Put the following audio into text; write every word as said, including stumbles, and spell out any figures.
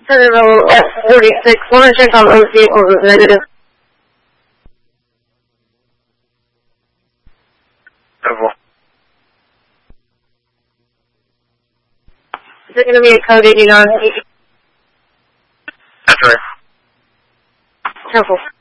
Centerville F forty-six. Want to check on those vehicles as negative. Oval. Is it going to be a code eighty-nine? That's right. Careful.